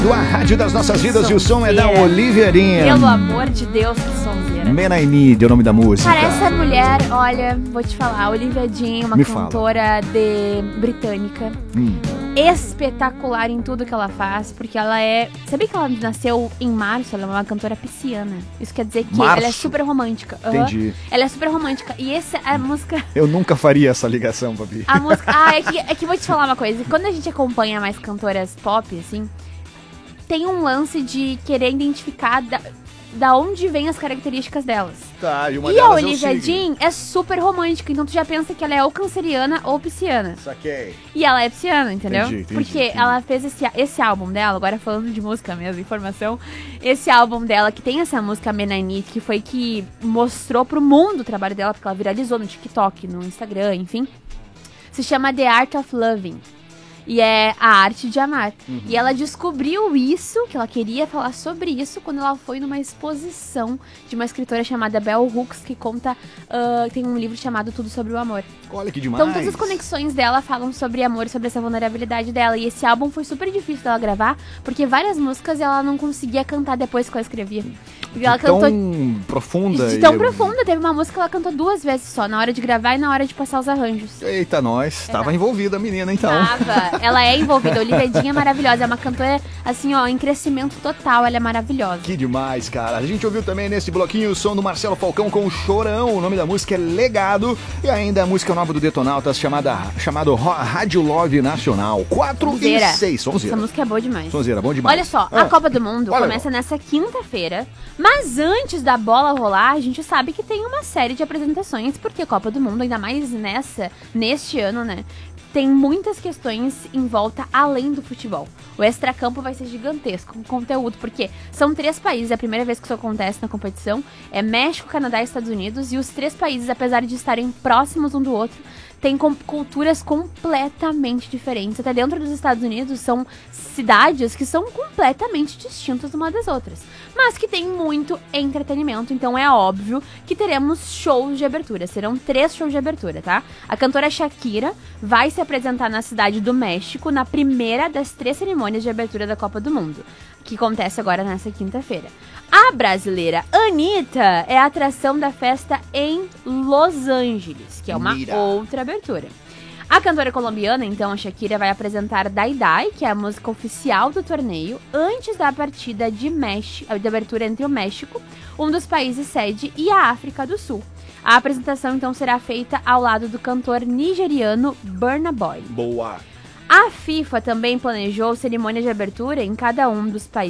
A rádio das nossas vidas e o som é da Oliveirinha. Pelo amor de Deus, que sonzeira. Men I Need é o nome da música. Cara, essa mulher, olha, vou te falar, Olivia Dean, uma cantora britânica, espetacular em tudo que ela faz, porque ela é... Sabia que ela nasceu em março? Ela é uma cantora pisciana. Isso quer dizer que ela é super romântica. Entendi. Ela é super romântica. E essa é a música... Eu nunca faria essa ligação, Babi. A música... é que vou te falar uma coisa. Quando a gente acompanha mais cantoras pop, assim... Tem um lance de querer identificar da onde vem as características delas. Tá, e a Olivia Dean é super romântica, então tu já pensa que ela é ou canceriana ou pisciana. Saquei. E ela é pisciana, entendeu? Entendi. Porque ela fez esse álbum dela, agora falando de música mesmo, informação, esse álbum dela, que tem essa música Men I Need, que foi que mostrou pro mundo o trabalho dela, porque ela viralizou no TikTok, no Instagram, enfim. Se chama The Art of Loving. E é a arte de amar. E ela descobriu isso, que ela queria falar sobre isso, quando ela foi numa exposição de uma escritora chamada Bell Hooks, que conta, tem um livro chamado Tudo Sobre o Amor. Olha que demais. Então todas as conexões dela falam sobre amor, sobre essa vulnerabilidade dela. E esse álbum foi super difícil dela gravar, porque várias músicas ela não conseguia cantar depois que ela escrevia. Porque ela cantou profunda. De tão profunda, teve uma música que ela cantou 2 vezes só, na hora de gravar e na hora de passar os arranjos. Eita, nós. Tava envolvida a menina, então. Tava. Ela é envolvida. A Olivia Dean é maravilhosa. É uma cantora, assim, ó, em crescimento total. Ela é maravilhosa. Que demais, cara. A gente ouviu também nesse bloquinho o som do Marcelo Falcão com o Chorão. O nome da música é Legado. E ainda a música nova do Detonautas chamado Rádio Love Nacional. 4 e 6. Sonzeira. Essa música é boa demais. Sonzeira, bom demais. Olha só, a Copa do Mundo começa nessa quinta-feira. Mas antes da bola rolar, a gente sabe que tem uma série de apresentações, porque a Copa do Mundo, ainda mais neste ano, né? Tem muitas questões em volta além do futebol. O extracampo vai ser gigantesco com conteúdo, porque são 3 países, é a primeira vez que isso acontece na competição. É México, Canadá e Estados Unidos, e os 3 países, apesar de estarem próximos um do outro, têm culturas completamente diferentes. Até dentro dos Estados Unidos são cidades que são completamente distintas uma das outras, mas que tem muito entretenimento, então é óbvio que teremos shows de abertura. Serão 3 shows de abertura, tá? A cantora Shakira vai se apresentar na cidade do México na primeira das 3 cerimônias de abertura da Copa do Mundo, que acontece agora nessa quinta-feira. A brasileira Anitta é a atração da festa em Los Angeles, que é uma outra abertura. A cantora colombiana, então, a Shakira, vai apresentar Dai Dai, que é a música oficial do torneio, antes da partida de abertura entre o México, um dos países sede, e a África do Sul. A apresentação, então, será feita ao lado do cantor nigeriano Burna Boy. Boa! A FIFA também planejou cerimônia de abertura em cada um dos países